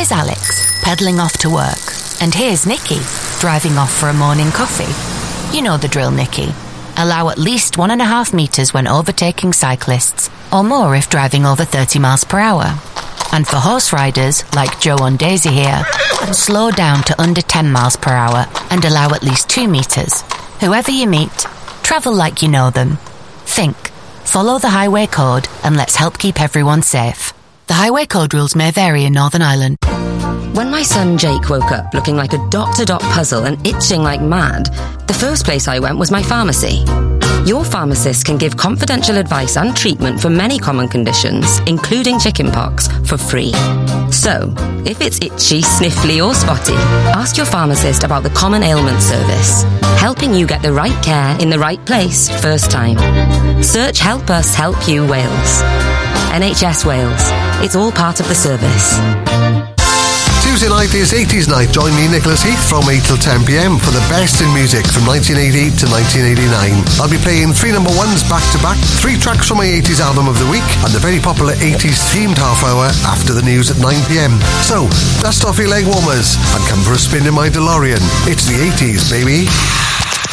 Here's Alex, pedalling off to work. And here's Nikki, driving off for a morning coffee. You know the drill, Nikki. Allow at least 1.5 metres when overtaking cyclists, or more if driving over 30 miles per hour. And for horse riders, like Joe and Daisy here, slow down to under 10 miles per hour and allow at least 2 metres. Whoever you meet, travel like you know them. Think, follow the highway code, and let's help keep everyone safe. The highway code rules may vary in Northern Ireland. When my son Jake woke up looking like a dot-to-dot puzzle and itching like mad, the first place I went was my pharmacy. Your pharmacist can give confidential advice and treatment for many common conditions, including chickenpox, for free. So, if it's itchy, sniffly or spotty, ask your pharmacist about the Common Ailment Service, helping you get the right care in the right place first time. Search Help Us Help You Wales. NHS Wales. It's all part of the service. Tuesday night is 80s night. Join me, Nicholas Heath, from 8 till 10 p.m. for the best in music from 1980 to 1989. I'll be playing 3 number ones back to back, 3 tracks from my 80s album of the week, and the very popular 80s themed half hour after the news at 9 p.m. So, dust off your leg warmers and come for a spin in my DeLorean. It's the 80s, baby.